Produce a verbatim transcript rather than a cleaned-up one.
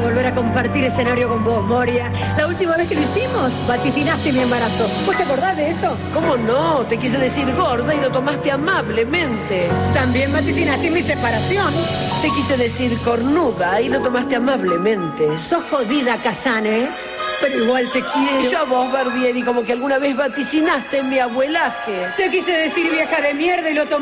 volver a compartir escenario con vos, Moria. La última vez que lo hicimos, vaticinaste mi embarazo. ¿Vos te acordás de eso? ¿Cómo no? Te quise decir gorda y lo tomaste amablemente. También vaticinaste mi separación. Te quise decir cornuda y lo tomaste amablemente. Sos jodida, Casane, pero igual te quiero. Y yo a vos, Barbieri, como que alguna vez vaticinaste mi abuelaje. Te quise decir vieja de mierda y lo tomaste